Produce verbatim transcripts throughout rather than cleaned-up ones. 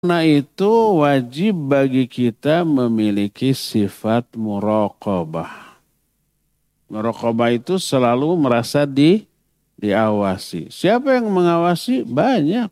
Karena itu wajib bagi kita memiliki sifat muraqabah. Muraqabah itu selalu merasa di diawasi. Siapa yang mengawasi? Banyak.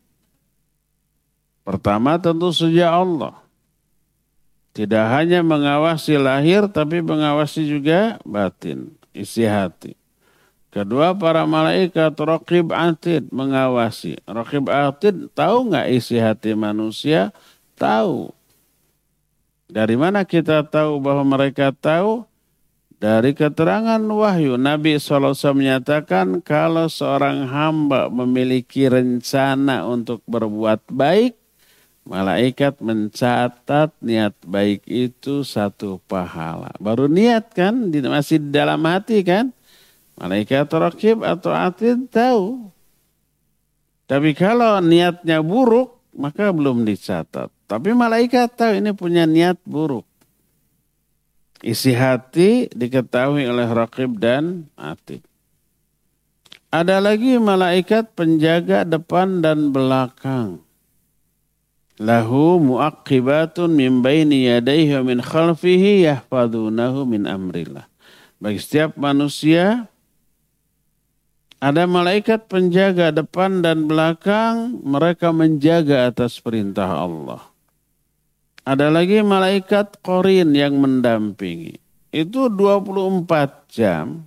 Pertama tentu saja Allah. Tidak hanya mengawasi lahir tapi mengawasi juga batin, isi hati. Kedua, para malaikat raqib atid mengawasi. Raqib atid tahu nggak isi hati manusia? Tahu. Dari mana kita tahu bahwa mereka tahu? Dari keterangan wahyu. Nabi shallallahu alaihi wasallam menyatakan kalau seorang hamba memiliki rencana untuk berbuat baik, malaikat mencatat niat baik itu satu pahala. Baru niat kan, masih di dalam hati kan? Malaikat raqib atau atid tahu. Tapi kalau niatnya buruk, maka belum dicatat. Tapi malaikat tahu ini punya niat buruk. Isi hati diketahui oleh raqib dan atid. Ada lagi malaikat penjaga depan dan belakang. Lahu mu'aqibatun min baini yadayhi wa min khalfihi yahfadunahu min amrillah. Bagi setiap manusia, ada malaikat penjaga depan dan belakang, mereka menjaga atas perintah Allah. Ada lagi malaikat qarin yang mendampingi. Itu dua puluh empat jam.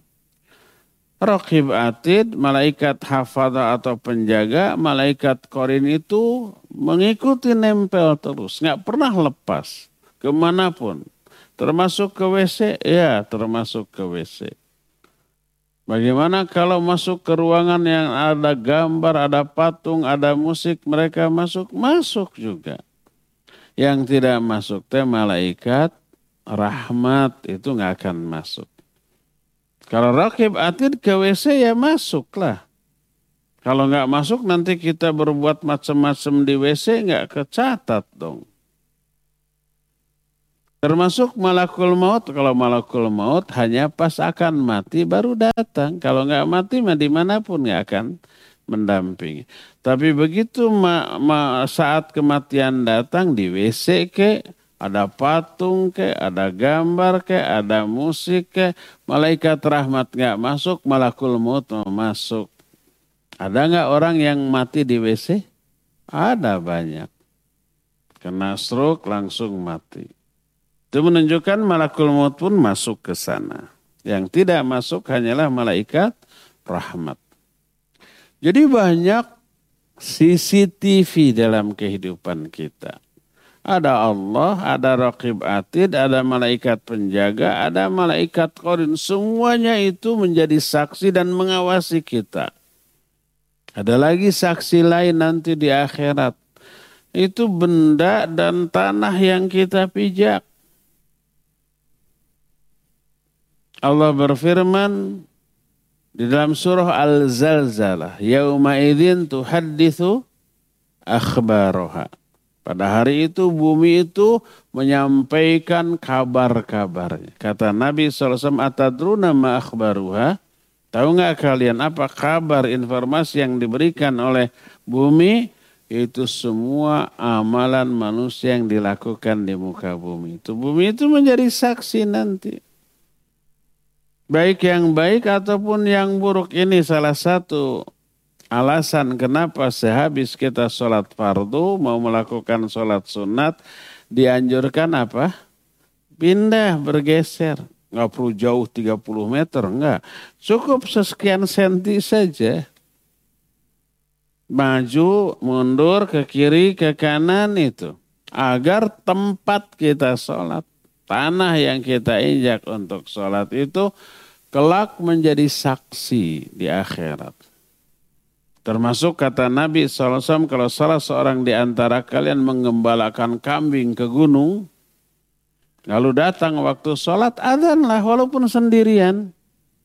Raqib atid, malaikat hafadha atau penjaga, malaikat qarin itu mengikuti nempel terus. Nggak pernah lepas kemanapun. Termasuk ke W C? Ya, termasuk ke W C. Bagaimana kalau masuk ke ruangan yang ada gambar, ada patung, ada musik, mereka masuk? Masuk juga. Yang tidak masuk teh malaikat rahmat itu nggak akan masuk. Kalau raqib atid ke W C ya masuklah. Kalau nggak masuk nanti kita berbuat macam-macam di W C nggak kecatat dong. Termasuk malakul maut, kalau malakul maut hanya pas akan mati baru datang. Kalau nggak mati mah dimanapun nggak akan mendampingi. Tapi begitu ma, ma, saat kematian datang di W C ke, ada patung ke, ada gambar ke, ada musik ke, malaikat rahmat nggak masuk, malakul maut masuk. Ada nggak orang yang mati di W C? Ada banyak. Kena stroke langsung mati. Itu menunjukkan malakul maut pun masuk ke sana. Yang tidak masuk hanyalah malaikat rahmat. Jadi banyak C C T V dalam kehidupan kita. Ada Allah, ada raqib atid, ada malaikat penjaga, ada malaikat qarin. Semuanya itu menjadi saksi dan mengawasi kita. Ada lagi saksi lain nanti di akhirat. Itu benda dan tanah yang kita pijak. Allah berfirman di dalam surah Al-Zalzalah, yauma idzin tuhadditsu akhbaraha. Pada hari itu bumi itu menyampaikan kabar-kabarnya. Kata Nabi shallallahu alaihi wasallam, atadruna ma akhbaruha? Tahu nggak kalian apa kabar informasi yang diberikan oleh bumi? Itu semua amalan manusia yang dilakukan di muka bumi. Itu bumi itu menjadi saksi nanti. Baik yang baik ataupun yang buruk, ini salah satu alasan kenapa sehabis kita sholat fardu mau melakukan sholat sunat dianjurkan apa? Pindah, bergeser. Nggak perlu jauh tiga puluh meter, enggak. Cukup sekian senti saja. Maju, mundur, ke kiri, ke kanan itu. Agar tempat kita sholat, tanah yang kita injak untuk sholat itu kelak menjadi saksi di akhirat. Termasuk kata Nabi shallallahu alaihi wasallam, kalau salah seorang di antara kalian mengembalakan kambing ke gunung, lalu datang waktu sholat, adzanlah walaupun sendirian.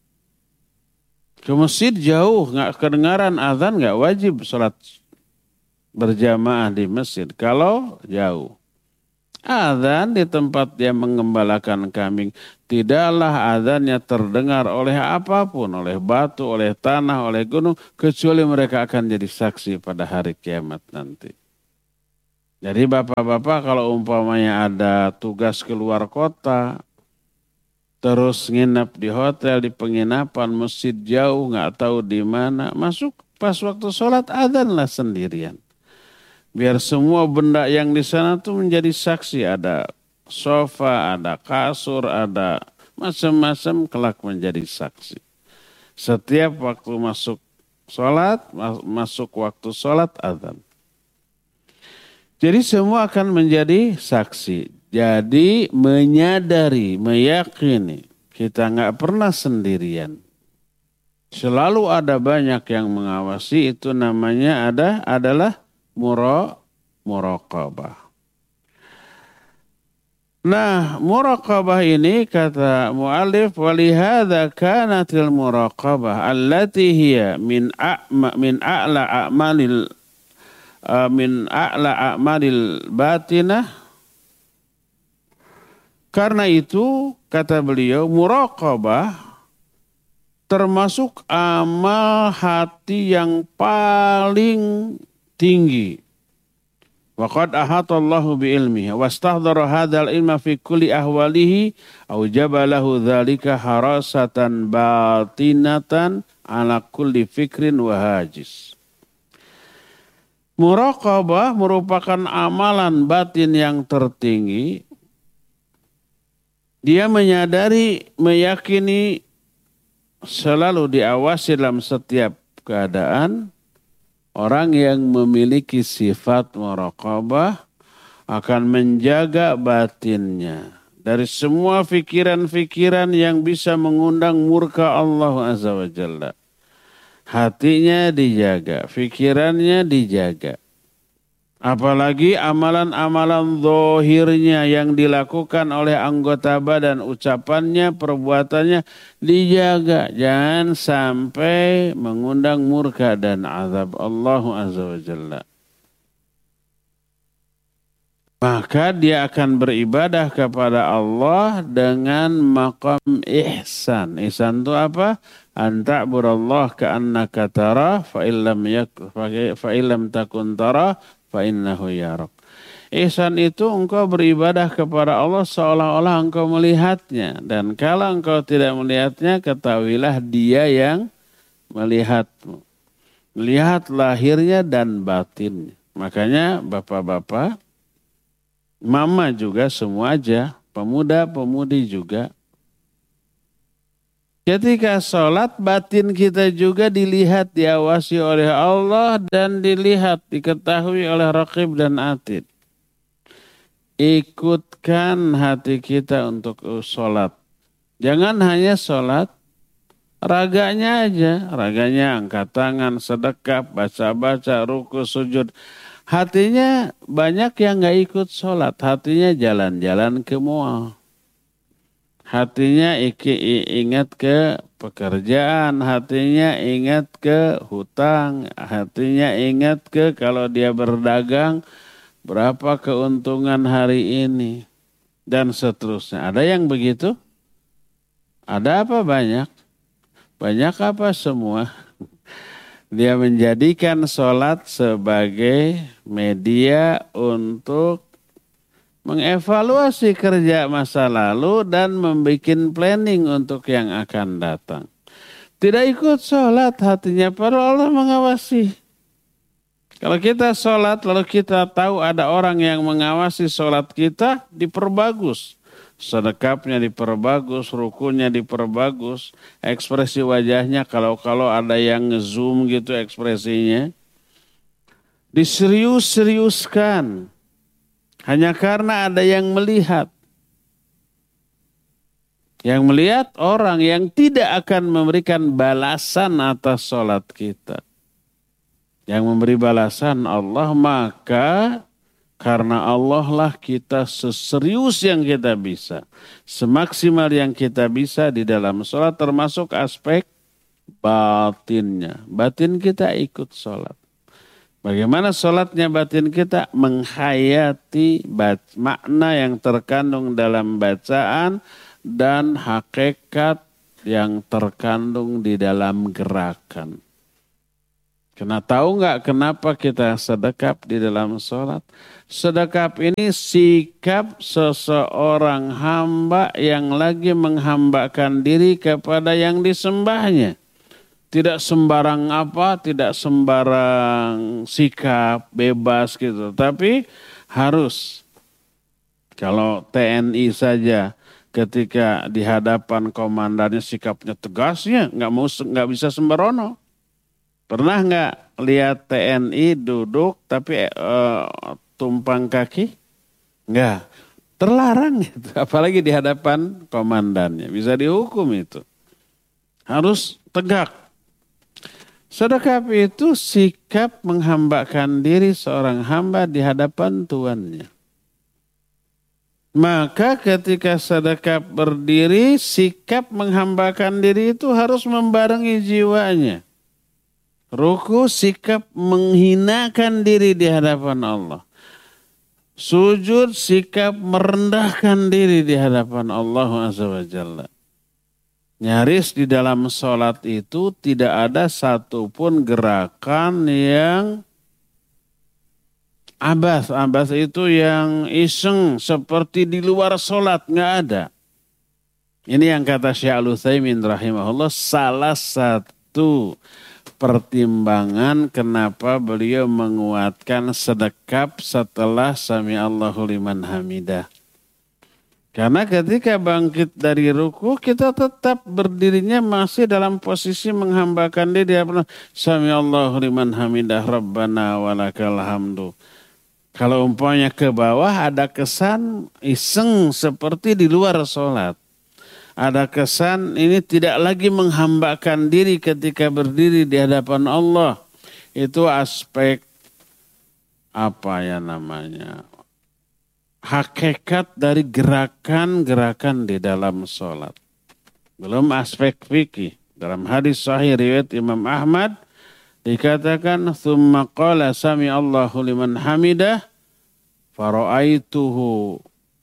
Ke masjid jauh, nggak kedengaran adzan, nggak wajib sholat berjamaah di masjid. Kalau jauh. Adzan di tempat dia mengembalakan kambing, tidaklah adzannya terdengar oleh apapun, oleh batu, oleh tanah, oleh gunung, kecuali mereka akan jadi saksi pada hari kiamat nanti. Jadi bapak-bapak kalau umpamanya ada tugas keluar kota, terus nginap di hotel, di penginapan, masjid jauh, nggak tahu di mana, masuk pas waktu sholat adzan lah sendirian. Biar semua benda yang di sana tuh menjadi saksi. Ada sofa, ada kasur, ada macam-macam kelak menjadi saksi. Setiap waktu masuk sholat, masuk waktu sholat adzan. Jadi semua akan menjadi saksi. Jadi menyadari, meyakini kita nggak pernah sendirian. Selalu ada banyak yang mengawasi, itu namanya ada adalah mura muraqabah. Nah, muraqabah ini kata muallif walihadza kanatil muraqabah allati hiya min a'ma min a'la a'malil uh, min a'la a'malil batinah. Karena itu kata beliau muraqabah termasuk amal hati yang paling tinggi. Waqad ahatallahu bi ilmihi wastahdara hadzal ilma fi kulli ahwalihi aujaba lahu dzalika harasatan batinatan ala kulli fikrin wa hajis. Muraqabah merupakan amalan batin yang tertinggi. Dia menyadari, meyakini selalu diawasi dalam setiap keadaan. Orang yang memiliki sifat muraqabah akan menjaga batinnya dari semua fikiran-fikiran yang bisa mengundang murka Allah Azza wa Jalla. Hatinya dijaga, fikirannya dijaga. Apalagi amalan-amalan zahirnya yang dilakukan oleh anggota badan, ucapannya, perbuatannya dijaga. Jangan sampai mengundang murka dan azab Allah Azza wa Jalla. Maka dia akan beribadah kepada Allah dengan maqam ihsan. Ihsan itu apa? An ta'budallaha ka'annaka tarah fa illam yak fa illam takun tarah fa innahu yarak. Ihsan itu engkau beribadah kepada Allah seolah-olah engkau melihatnya. Dan kalau engkau tidak melihatnya, ketahuilah dia yang melihatmu. Lihat lahirnya dan batinnya. Makanya bapak-bapak, mama juga semua aja, pemuda-pemudi juga. Ketika sholat, batin kita juga dilihat, diawasi oleh Allah dan dilihat, diketahui oleh Raqib dan Atid. Ikutkan hati kita untuk sholat. Jangan hanya sholat, raganya aja. Raganya angkat tangan, sedekap, baca-baca, ruku, sujud. Hatinya banyak yang gak ikut sholat. Hatinya jalan-jalan ke mall. Hatinya ingat ke pekerjaan, hatinya ingat ke hutang, hatinya ingat ke kalau dia berdagang berapa keuntungan hari ini dan seterusnya. Ada yang begitu? Ada apa banyak? Banyak apa semua? Dia menjadikan sholat sebagai media untuk mengevaluasi kerja masa lalu dan membuat planning untuk yang akan datang. Tidak ikut sholat hatinya, padahal Allah mengawasi. Kalau kita sholat lalu kita tahu ada orang yang mengawasi sholat kita, diperbagus. Sedekapnya diperbagus, rukunya diperbagus, ekspresi wajahnya kalau-kalau ada yang nge-zoom gitu ekspresinya. Diserius-seriuskan. Hanya karena ada yang melihat. Yang melihat orang yang tidak akan memberikan balasan atas sholat kita. Yang memberi balasan Allah, maka karena Allah lah kita seserius yang kita bisa. Semaksimal yang kita bisa di dalam sholat termasuk aspek batinnya. Batin kita ikut sholat. Bagaimana sholatnya batin kita? Menghayati makna yang terkandung dalam bacaan dan hakikat yang terkandung di dalam gerakan. Karena tahu nggak kenapa kita sedekap di dalam sholat? Sedekap ini sikap seseorang hamba yang lagi menghambakan diri kepada yang disembahnya. Tidak sembarang apa, tidak sembarang sikap, bebas gitu. Tapi harus, kalau T N I saja ketika di hadapan komandannya sikapnya tegasnya, nggak mau nggak bisa sembrono. Pernah nggak lihat T N I duduk tapi uh, tumpang kaki? Nggak, terlarang itu. Apalagi di hadapan komandannya, bisa dihukum itu. Harus tegak. Sedekap itu sikap menghambakan diri seorang hamba di hadapan tuannya. Maka ketika sedekap berdiri, sikap menghambakan diri itu harus membarengi jiwanya. Ruku sikap menghinakan diri di hadapan Allah. Sujud sikap merendahkan diri di hadapan Allah Azza wa Jalla. Nyaris di dalam sholat itu tidak ada satupun gerakan yang abas. Abas itu yang iseng seperti di luar sholat, nggak ada. Ini yang kata Syekh Al-Utsaimin rahimahullah salah satu pertimbangan kenapa beliau menguatkan sedekap setelah sami Allahu liman hamidah. Karena ketika bangkit dari ruku kita tetap berdirinya masih dalam posisi menghambakan diri. Sami Allahu liman hamidah rabbana walakal hamdu. Kalau umpamanya ke bawah ada kesan iseng seperti di luar sholat. Ada kesan ini tidak lagi menghambakan diri ketika berdiri di hadapan Allah. Itu aspek apa ya namanya? Hakikat dari gerakan-gerakan di dalam sholat. Belum aspek fikih. Dalam hadis sahih riwayat Imam Ahmad dikatakan thumma qala sami Allahu liman hamidah fara'aituhu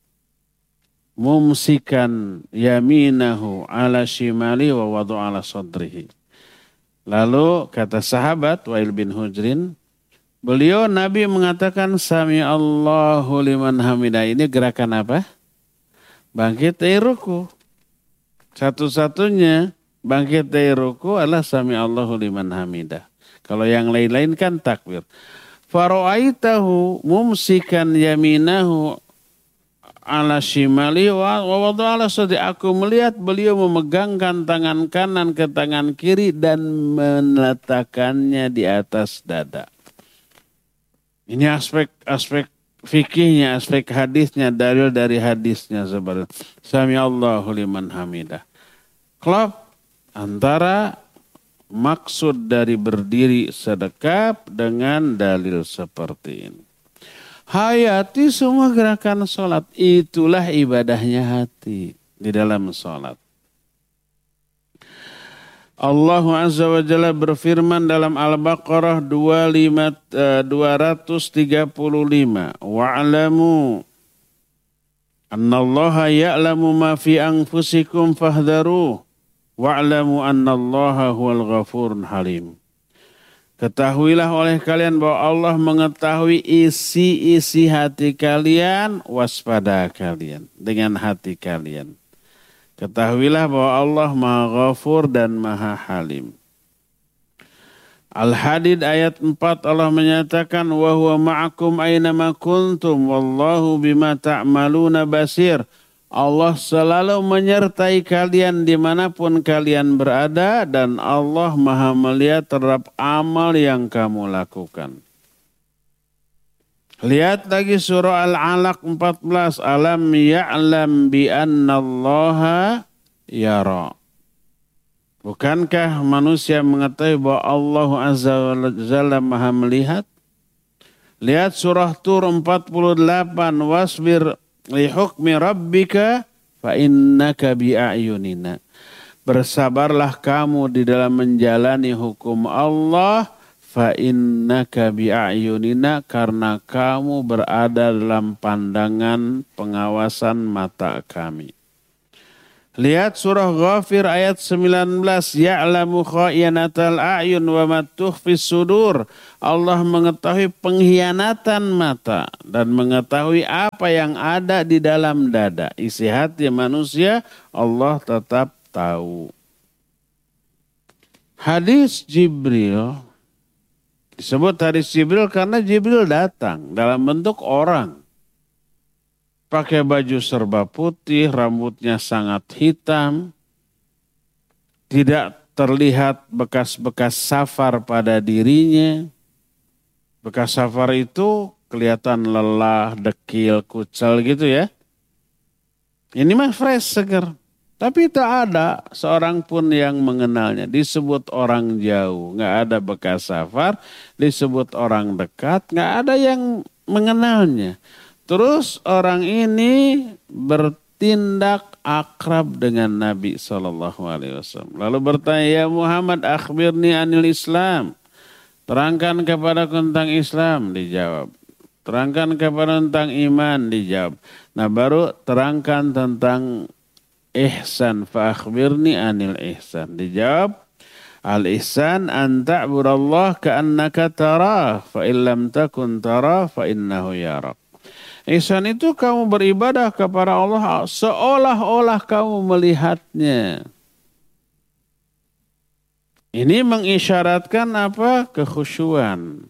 mumsikan yaminahu ala shimali wa wadu ala sadrihi. Lalu kata sahabat Wa'il bin Hujrin, beliau Nabi mengatakan sami Allahu liman hamidah. Ini gerakan apa? Bangkit dari ruku. Satu-satunya bangkit dari ruku adalah sami Allahu liman hamidah. Kalau yang lain-lain kan takbir. Fara'aitahu mumsikan yaminahu ala shimali wa wadu ala sadri. Aku melihat beliau memegangkan tangan kanan ke tangan kiri dan meletakkannya di atas dada. Ini aspek-aspek fikihnya, aspek hadisnya, dalil dari hadisnya sebenarnya. Sami Allahu liman hamidah. Klop antara maksud dari berdiri sedekap dengan dalil seperti ini. Hayati semua gerakan sholat. Itulah ibadahnya hati di dalam sholat. Allah Azza wa Jalla berfirman dalam Al-Baqarah dua ratus tiga puluh lima. Wa'alamu annallaha ya'lamu ma fi anfusikum fahdharuh. Wa'alamu annallaha huwal ghafurun halim. Ketahuilah oleh kalian bahwa Allah mengetahui isi-isi hati kalian, waspada kalian dengan hati kalian. Ketahuilah bahwa Allah Maha Ghafur dan Maha Halim. Al-Hadid ayat empat Allah menyatakan wa huwa ma'akum aynama kuntum wallahu bima ta'maluna basir. Allah selalu menyertai kalian dimanapun kalian berada dan Allah Maha melihat terhadap amal yang kamu lakukan. Lihat lagi surah Al-Alaq empat belas. Alam ya'lam bi annallaha yara. Bukankah manusia mengetahui bahwa Allah Azza wa Jalla Maha melihat? Lihat surah Tur empat puluh delapan. Wasbir li hukmi rabbika fa innaka bi'ayunina. Bersabarlah kamu di dalam menjalani hukum Allah fa innaka bi'ayunina, karena kamu berada dalam pandangan pengawasan mata kami. Lihat surah Ghafir ayat sembilan belas. Ya'lamu kha'inatal a'yun wa ma tukhfis sudur. Allah mengetahui pengkhianatan mata dan mengetahui apa yang ada di dalam dada. Isi hati manusia Allah tetap tahu. Hadis Jibril disebut hadis Jibril karena Jibril datang dalam bentuk orang. Pakai baju serba putih, rambutnya sangat hitam. Tidak terlihat bekas-bekas safar pada dirinya. Bekas safar itu kelihatan lelah, dekil, kucel gitu ya. Ini mah fresh, seger. Tapi tak ada seorang pun yang mengenalnya. Disebut orang jauh, nggak ada bekas safar. Disebut orang dekat, nggak ada yang mengenalnya. Terus orang ini bertindak akrab dengan Nabi shallallahu alaihi wasallam. Lalu bertanya, ya Muhammad akhbirni anil Islam. Terangkan kepada tentang Islam, dijawab. Terangkan kepada tentang iman, dijawab. Nah baru terangkan tentang ihsan, fa akhbirni anil ihsan. Dijawab, al-ihsan an ta'budallah ka'annaka tarah, fa illam takun tarah fa innahu yarak. Ihsan itu kamu beribadah kepada Allah seolah-olah kamu melihatnya. Ini mengisyaratkan apa? Kekhusyuan.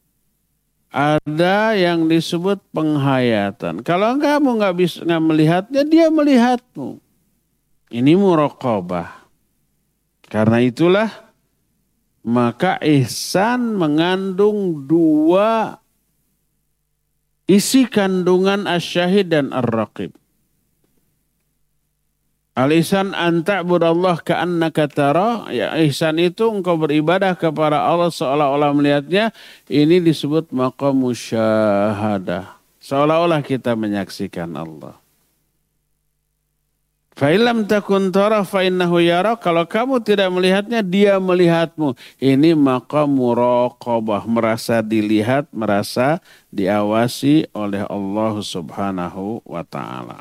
Ada yang disebut penghayatan. Kalau kamu nggak bisa nggak melihatnya, dia melihatmu. Ini muraqabah. Karena itulah maka ihsan mengandung dua isi kandungan asyahid dan ar-raqib. Al-ihsan an ta'budallah ka'annaka tara. Ya, ihsan itu engkau beribadah kepada Allah seolah-olah melihatnya. Ini disebut maqam musyahadah. Seolah-olah kita menyaksikan Allah. Fa illam takun tara fa innahu yara. Kalau kamu tidak melihatnya, dia melihatmu. Ini maqam muraqabah, merasa dilihat, merasa diawasi oleh Allah Subhanahu wa taala.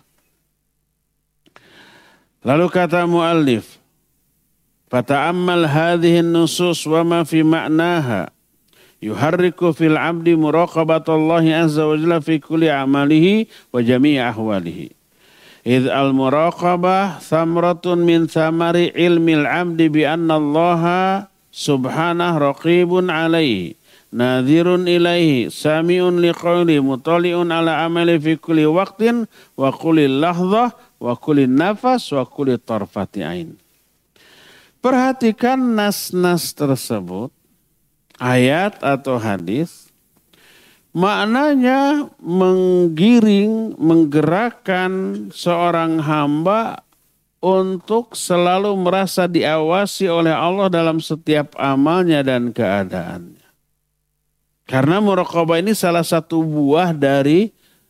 Lalu kata muallif, fata'ammal hadhihi an-nusus wa ma fi ma'naha yuharriku fil 'abdi muraqabatallahi azza wa jalla fi kulli a'malihi wa jami'i ahwalihi. Idh al-muraqabah thamratun min thamari ilmil 'abdi bi anna Allah subhanahu raqibun 'alaihi nadhirun ilaihi sami'un liqawli mutali'un ala amali fi kulli waqtin wa kulli lahzah wa kulli nafas wa kulli tarfati ain. Perhatikan nas-nas tersebut, ayat atau hadis, maknanya menggiring, menggerakkan seorang hamba untuk selalu merasa diawasi oleh Allah dalam setiap amalnya dan keadaannya. Karena muraqabah ini salah satu buah dari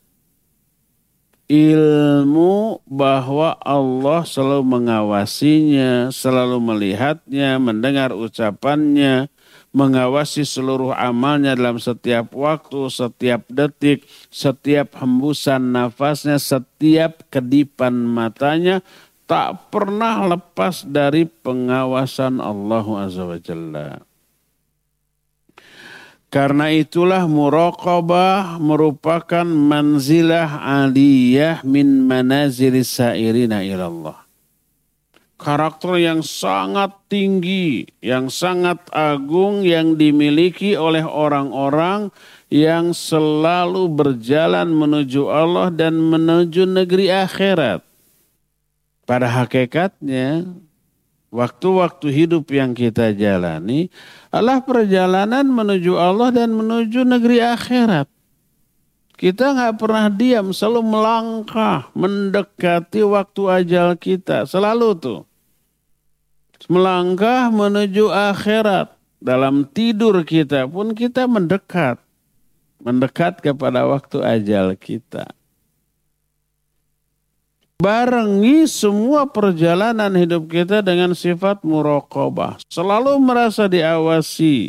ilmu bahwa Allah selalu mengawasinya, selalu melihatnya, mendengar ucapannya, mengawasi seluruh amalnya dalam setiap waktu, setiap detik, setiap hembusan nafasnya, setiap kedipan matanya, tak pernah lepas dari pengawasan Allah Azza wa Jalla. Karena itulah muraqabah merupakan manzilah aliyah min manazilis sairina ilallah. Karakter yang sangat tinggi, yang sangat agung yang dimiliki oleh orang-orang yang selalu berjalan menuju Allah dan menuju negeri akhirat. Pada hakikatnya, waktu-waktu hidup yang kita jalani adalah perjalanan menuju Allah dan menuju negeri akhirat. Kita nggak pernah diam, selalu melangkah, mendekati waktu ajal kita. Selalu tuh. Melangkah menuju akhirat. Dalam tidur kita pun kita mendekat. Mendekat kepada waktu ajal kita. Barengi semua perjalanan hidup kita dengan sifat muraqabah. Selalu merasa diawasi.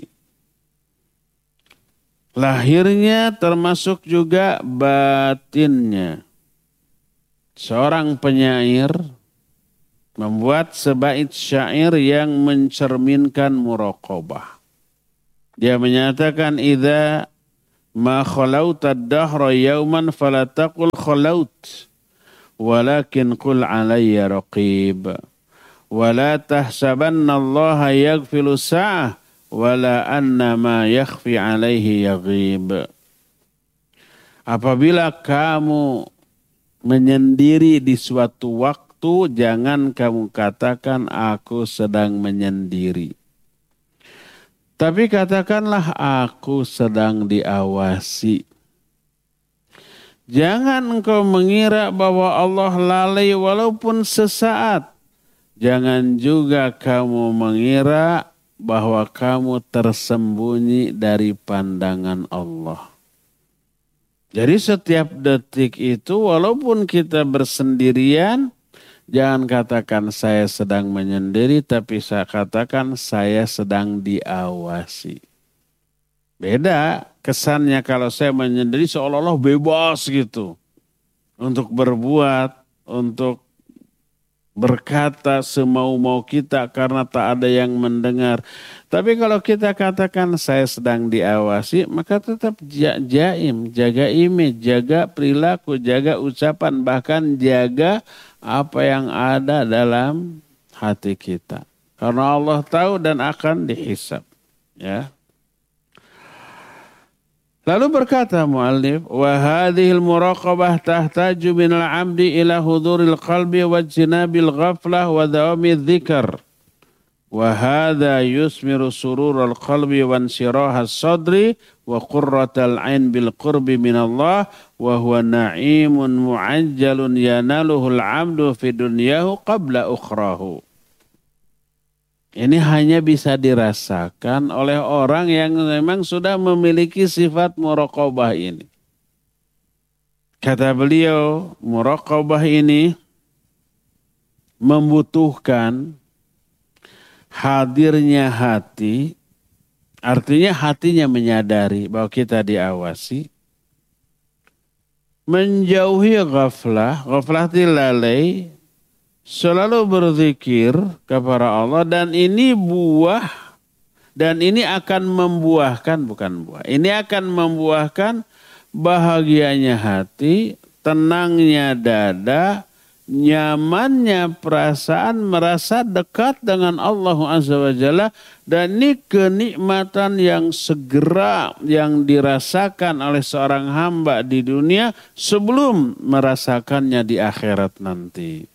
Lahirnya termasuk juga batinnya. Seorang penyair membuat sebait syair yang mencerminkan muraqabah. Dia menyatakan idza ma khalauta ad-dahra yawman fala taqul khalaut walakin qul alayya raqib wala tahsabanna Allah yaghfilu sa'ah wala anna ma yakhfi alaihi yaghib. Apabila kamu menyendiri di suatu waktu, jangan kamu katakan aku sedang menyendiri. Tapi katakanlah aku sedang diawasi. Jangan engkau mengira bahwa Allah lalai walaupun sesaat. Jangan juga kamu mengira bahwa kamu tersembunyi dari pandangan Allah. Jadi setiap detik itu walaupun kita bersendirian, jangan katakan saya sedang menyendiri, tapi saya katakan saya sedang diawasi. Beda kesannya kalau saya menyendiri seolah-olah bebas gitu. Untuk berbuat, untuk berkata semau-mau kita karena tak ada yang mendengar. Tapi kalau kita katakan saya sedang diawasi, maka tetap jaim, jaga image, jaga perilaku, jaga ucapan, bahkan jaga apa yang ada dalam hati kita. Karena Allah tahu dan akan dihisab. Ya. Lalu berkata muallif, wa hadhil muraqabah tahtaju minal 'abdi ila huduril qalbi wa jinabil ghaflah wa dawami dzikr. Wa hadha yusmiru surural qalbi wa inshirahas sadri wa qurratal 'ain bil qurbi minallah wa huwa na'imun mu'ajjalun yanaluhul 'abdu fi dunyahu qabla ukhrahu. Ini hanya bisa dirasakan oleh orang yang memang sudah memiliki sifat muraqabah ini. Kata beliau, muraqabah ini membutuhkan hadirnya hati, artinya hatinya menyadari bahwa kita diawasi, menjauhi ghaflah, ghaflah itu lalai, selalu berzikir kepada Allah, dan ini buah, dan ini akan membuahkan, bukan buah, ini akan membuahkan bahagianya hati, tenangnya dada, nyamannya perasaan, merasa dekat dengan Allah Azza wa Jalla, dan ini kenikmatan yang segera yang dirasakan oleh seorang hamba di dunia sebelum merasakannya di akhirat nanti.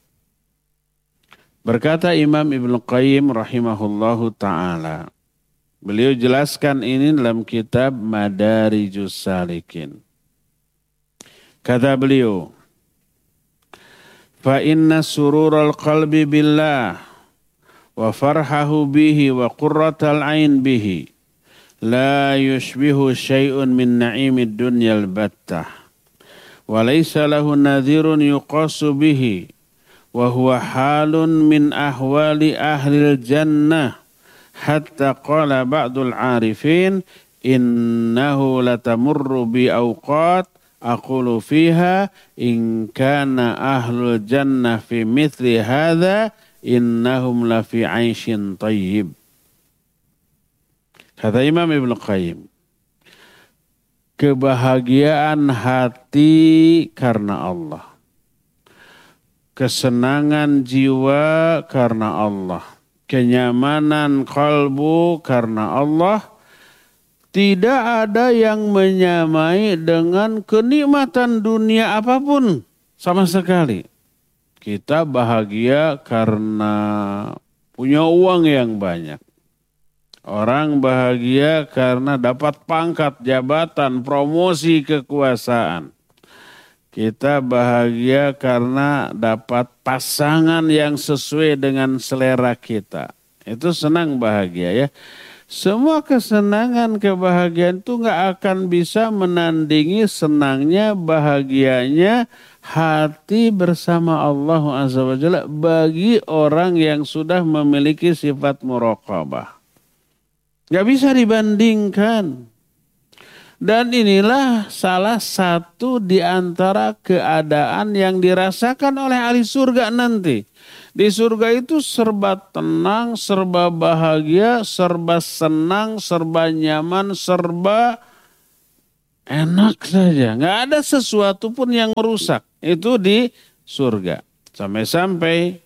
Berkata Imam Ibnu Qayyim rahimahullahu ta'ala. Beliau jelaskan ini dalam kitab Madarijus Salikin. Kata beliau, fa inna surural qalbi billah wa farhahu bihi wa qurratal ain bihi la yushbihu syai'un min na'imid dunyal battah wa laysa lahu nadhirun yuqasu bihi wa huwa halun min ahwali ahlil jannah hatta qala ba'dul arifin innahu latamurru bi awqat aqulu fiha in kana ahlul jannah fi mithli hadha innahum la fi 'aishin thayyib. Kata Imam Ibnu Qayyim, kebahagiaan hati karena Allah, kesenangan jiwa karena Allah, kenyamanan kalbu karena Allah, tidak ada yang menyamai dengan kenikmatan dunia apapun sama sekali. Kita bahagia karena punya uang yang banyak. Orang bahagia karena dapat pangkat, jabatan, promosi, kekuasaan. Kita bahagia karena dapat pasangan yang sesuai dengan selera kita. Itu senang bahagia ya. Semua kesenangan, kebahagiaan itu gak akan bisa menandingi senangnya, bahagianya hati bersama Allah Azza wa Jalla bagi orang yang sudah memiliki sifat muraqabah. Gak bisa dibandingkan. Dan inilah salah satu di antara keadaan yang dirasakan oleh ahli surga nanti. Di surga itu serba tenang, serba bahagia, serba senang, serba nyaman, serba enak saja. Nggak ada sesuatu pun yang merusak. Itu di surga. Sampai-sampai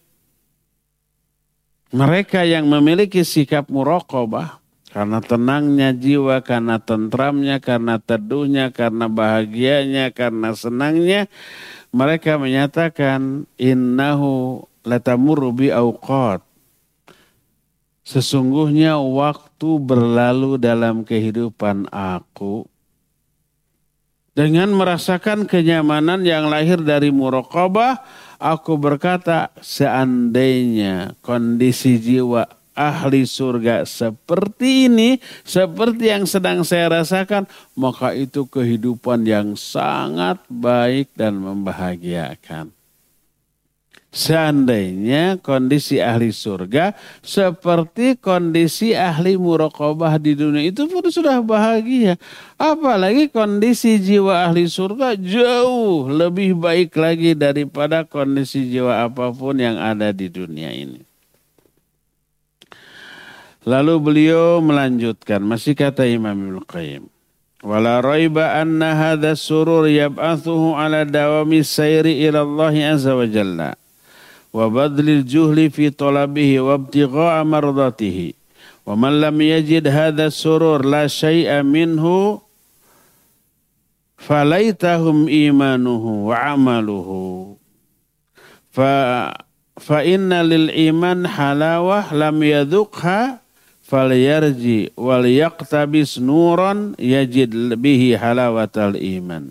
mereka yang memiliki sikap muraqabah, karena tenangnya jiwa, karena tentramnya, karena teduhnya, karena bahagianya, karena senangnya, mereka menyatakan innahu latamurru bi awqat. Sesungguhnya waktu berlalu dalam kehidupan aku dengan merasakan kenyamanan yang lahir dari muraqabah. Aku berkata, seandainya kondisi jiwa ahli surga seperti ini, seperti yang sedang saya rasakan, maka itu kehidupan yang sangat baik dan membahagiakan. Seandainya kondisi ahli surga seperti kondisi ahli muraqabah di dunia, itu pun sudah bahagia. Apalagi kondisi jiwa ahli surga jauh lebih baik lagi daripada kondisi jiwa apapun yang ada di dunia ini. Lalu beliau melanjutkan, masih kata Imam Ibnu Qayyim, wala raiba anna hadha surur yab'athuhu ala dawami sayri ila Allah azza wa jalla wa badlil juhli fi talabihi wa ibtigha'a mardatihi wa man lam yajid hadha surur la syai'a minhu falaitahum imanuhu wa amaluhu fa fa inna lil iman halawah lam yadhuqha falyarji wal yaqtabis nuran yajid bihi halawatal iman.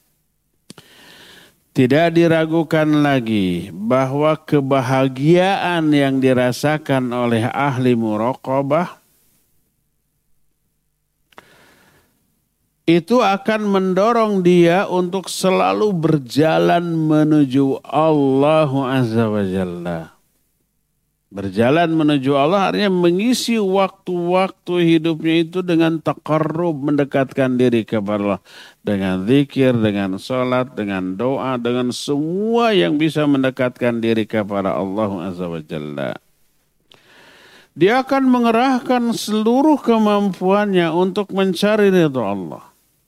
Tidak diragukan lagi bahwa kebahagiaan yang dirasakan oleh ahli muraqabah itu akan mendorong dia untuk selalu berjalan menuju Allah Azza wa Jalla. Berjalan menuju Allah artinya mengisi waktu-waktu hidupnya itu dengan taqarrub, mendekatkan diri kepada Allah. Dengan zikir, dengan sholat, dengan doa, dengan semua yang bisa mendekatkan diri kepada Allah Azza wa Jalla. Dia akan mengerahkan seluruh kemampuannya untuk mencari ridha Allah.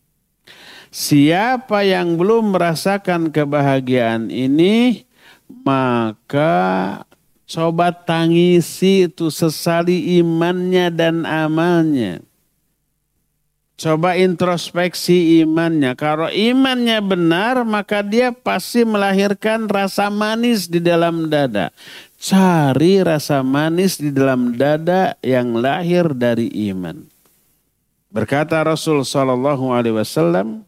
Siapa yang belum merasakan kebahagiaan ini, maka coba tangisi itu, sesali imannya dan amalnya. Coba introspeksi imannya. Kalau imannya benar, maka dia pasti melahirkan rasa manis di dalam dada. Cari rasa manis di dalam dada yang lahir dari iman. Berkata Rasul sallallahu alaihi wasallam,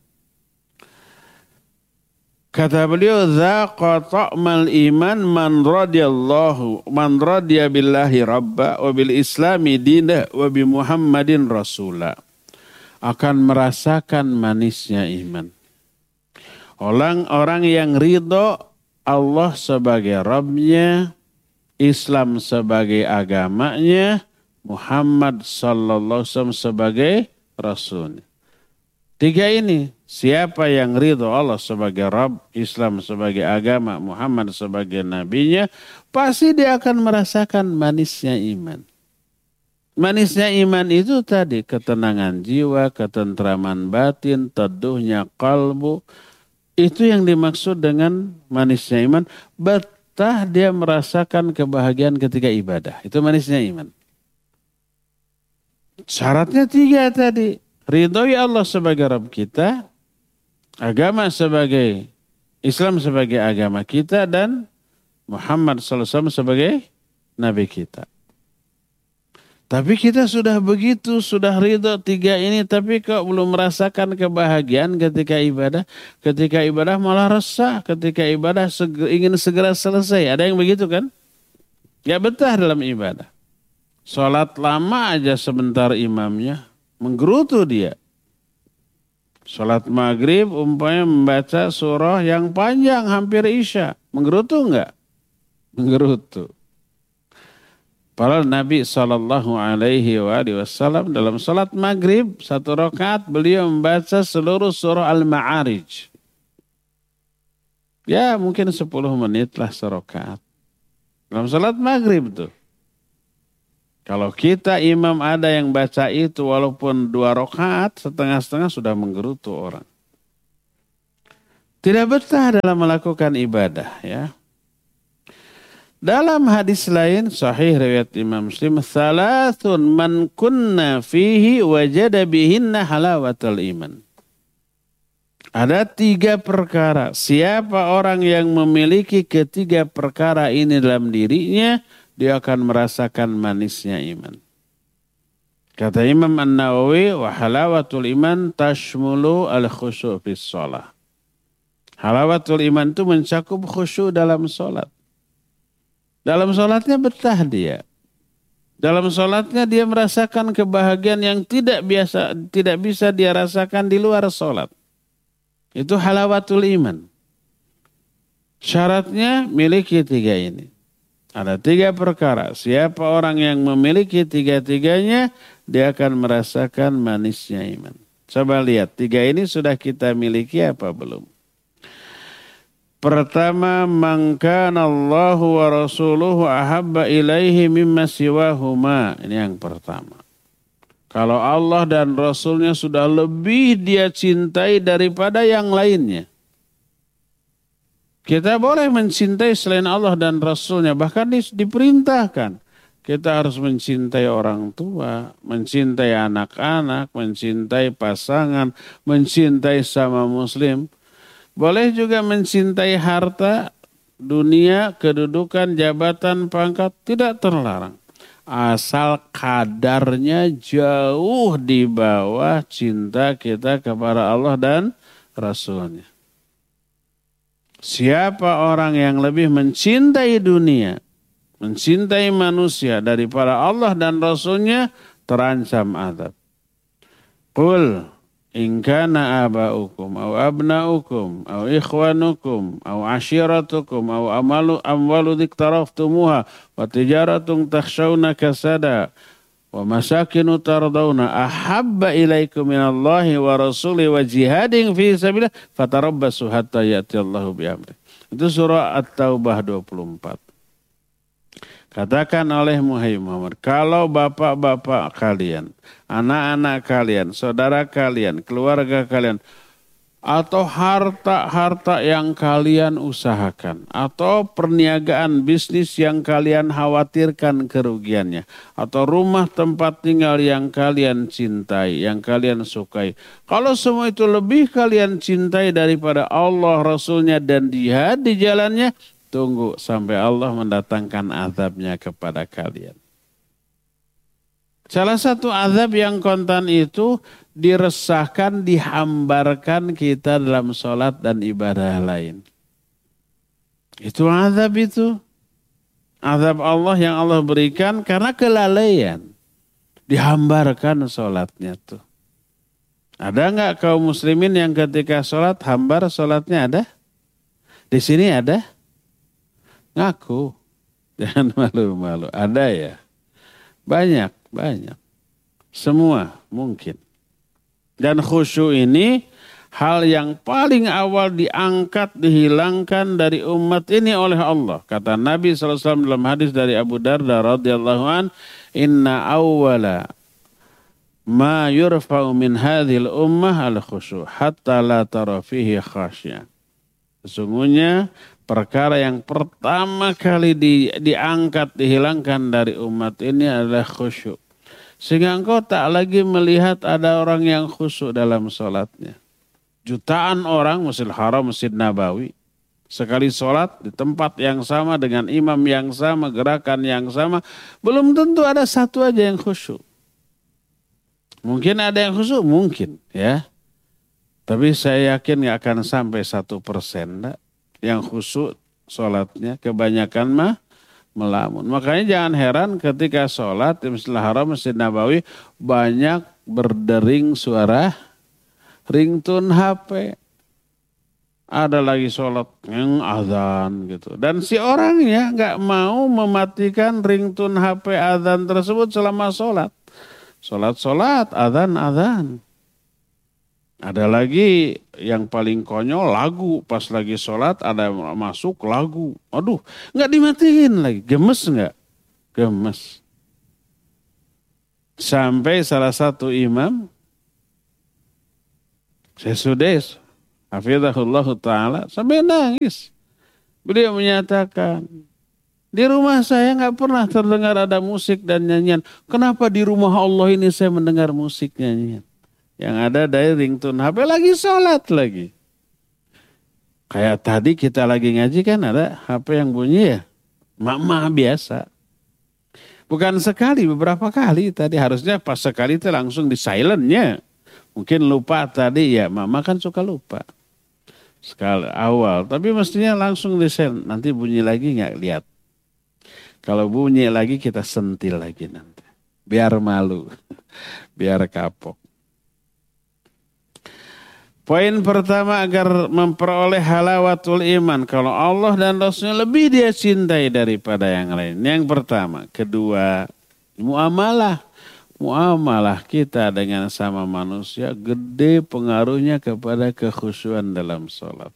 kata beliau, "Dzaqa ta'mal iman man radiyallahu man radiya billahi rabba wa bil islami dina wa bi Muhammadin rasula." Akan merasakan manisnya iman. Orang-orang yang ridho Allah sebagai Rabbnya, Islam sebagai agamanya, Muhammad sallallahu alaihi wasallam sebagai Rasul. Tiga ini, siapa yang ridho Allah sebagai Rabb, Islam sebagai agama, Muhammad sebagai nabinya, pasti dia akan merasakan manisnya iman. Manisnya iman itu tadi ketenangan jiwa, ketentraman batin, teduhnya kalbu. Itu yang dimaksud dengan manisnya iman. Betah dia merasakan kebahagiaan ketika ibadah. Itu manisnya iman. Syaratnya tiga tadi. Ridhoi Allah sebagai Rabb kita, agama sebagai Islam sebagai agama kita, dan Muhammad sallallahu alaihi wasallam sebagai nabi kita. Tapi kita sudah begitu, sudah ridho tiga ini, tapi kok belum merasakan kebahagiaan ketika ibadah. Ketika ibadah malah resah, ketika ibadah segera, ingin segera selesai. Ada yang begitu kan? Ya betah dalam ibadah. Sholat lama aja sebentar imamnya, menggerutu dia. Sholat maghrib umpamanya membaca surah yang panjang hampir isya. Menggerutu enggak? Menggerutu. Padahal Nabi shallallahu alaihi wasallam dalam sholat maghrib satu rakaat beliau membaca seluruh surah Al-Ma'arij. Ya mungkin sepuluh menit lah serakaat. Dalam salat maghrib tuh. Kalau kita imam ada yang baca itu walaupun dua rakaat setengah-setengah sudah menggerutu orang. Tidak betah dalam melakukan ibadah ya. Dalam hadis lain sahih riwayat Imam Muslim, "Thalathun man kunna fihi wajada bihinna halawatul iman." Ada tiga perkara. Siapa orang yang memiliki ketiga perkara ini dalam dirinya, dia akan merasakan manisnya iman. Kata Imam An-Nawawi, "Wa halawatul iman tashmulu al-khusyu' fis shalah." Halawatul iman itu mencakup khusyuk dalam sholat. Dalam sholatnya betah dia. Dalam sholatnya dia merasakan kebahagiaan yang tidak biasa, tidak bisa dia rasakan di luar sholat. Itu halawatul iman. Syaratnya miliki tiga ini. Ada tiga perkara. Siapa orang yang memiliki tiga-tiganya, dia akan merasakan manisnya iman. Coba lihat, tiga ini sudah kita miliki apa belum? Pertama, man kana Allahu wa rasuluhu ahabba ilaihi mimma siwahuma. Ini yang pertama. Kalau Allah dan Rasulnya sudah lebih dia cintai daripada yang lainnya. Kita boleh mencintai selain Allah dan Rasulnya. Bahkan diperintahkan. Kita harus mencintai orang tua, mencintai anak-anak, mencintai pasangan, mencintai sama muslim. Boleh juga mencintai harta, dunia, kedudukan, jabatan, pangkat, tidak terlarang. Asal kadarnya jauh di bawah cinta kita kepada Allah dan Rasulnya. Siapa orang yang lebih mencintai dunia, mencintai manusia daripada Allah dan Rasulnya, terancam azab. Qul in kana aba'ukum aw abna'ukum aw ikhwanukum aw ashiratukum aw amalu amwalu diktaraftumuha wa tijaratun takhshawna kasada wa masakinu tardawna ahabba ilaikum minallahi wa rasuli wa jihadin fi sabilillah fatarabbasu hatta ya'tiyallahu bi'amri. Itu surah At-Taubah dua puluh empat. Katakan oleh Muhammad, kalau bapak-bapak kalian, anak-anak kalian, saudara kalian, keluarga kalian, atau harta-harta yang kalian usahakan, atau perniagaan bisnis yang kalian khawatirkan kerugiannya, atau rumah tempat tinggal yang kalian cintai, yang kalian sukai. Kalau semua itu lebih kalian cintai daripada Allah, Rasulnya, dan jihad di jalannya, tunggu sampai Allah mendatangkan azabnya kepada kalian. Salah satu azab yang kontan itu diresahkan, dihambarkan kita dalam sholat dan ibadah lain. Itu azab itu. Azab Allah yang Allah berikan karena kelalaian. Dihambarkan sholatnya tuh. Ada nggak kaum muslimin yang ketika sholat hambar sholatnya ada? Di sini ada? Ngaku, jangan malu-malu. Ada ya? Banyak, banyak. Semua mungkin. Dan khusyuk ini hal yang paling awal diangkat, dihilangkan dari umat ini oleh Allah. Kata Nabi shallallahu alaihi wasallam dalam hadis dari Abu Darda radhiyallahu an, inna awwala ma yurfa'u min hadhil ummah al-khusyuk hatta la tara fihi khasyah. Sesungguhnya perkara yang pertama kali di, diangkat, dihilangkan dari umat ini adalah khusyuk. Sehingga engkau tak lagi melihat ada orang yang khusyuk dalam sholatnya. Jutaan orang, Masjidil Haram, Masjid Nabawi, sekali sholat di tempat yang sama dengan imam yang sama, gerakan yang sama, belum tentu ada satu aja yang khusyuk. Mungkin ada yang khusyuk, mungkin ya. Tapi saya yakin gak akan sampai satu persen enggak. Yang khusyuk sholatnya, kebanyakan mah melamun. Makanya jangan heran ketika sholat di Masjidil Haram, Masjid Nabawi banyak berdering suara ringtone H P. Ada lagi sholat yang azan gitu. Dan si orangnya nggak mau mematikan ringtone H P azan tersebut selama sholat. Sholat-sholat, azan-azan. Ada lagi yang paling konyol lagu. Pas lagi sholat ada masuk lagu. Aduh, nggak dimatiin lagi. Gemes nggak? Gemes. Sampai salah satu imam, Syekh hafizahullah ta'ala, sampai nangis. Beliau menyatakan, di rumah saya nggak pernah terdengar ada musik dan nyanyian. Kenapa di rumah Allah ini saya mendengar musik nyanyian? Yang ada dari ringtone H P lagi sholat lagi. Kayak tadi kita lagi ngaji kan ada H P yang bunyi ya. Mama biasa. Bukan sekali, beberapa kali tadi. Harusnya pas sekali itu langsung di silentnya. Mungkin lupa tadi ya. Mama kan suka lupa. Sekali awal. Tapi mestinya langsung di silent. Nanti bunyi lagi nggak lihat. Kalau bunyi lagi kita sentil lagi nanti. Biar malu. Biar kapok. Poin pertama agar memperoleh halawatul iman. Kalau Allah dan Rasulnya lebih dia cintai daripada yang lain. Yang pertama. Kedua, muamalah. Muamalah kita dengan sama manusia gede pengaruhnya kepada kekhusyuan dalam sholat.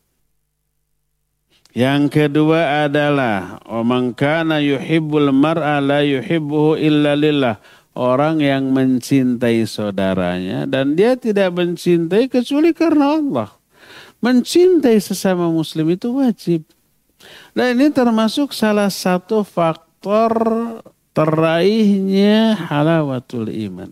Yang kedua adalah man kana yuhibbul mar'a la yuhibbuhu illa lillah. Orang yang mencintai saudaranya dan dia tidak mencintai kecuali karena Allah. Mencintai sesama muslim itu wajib. Dan ini termasuk salah satu faktor teraihnya halawatul iman.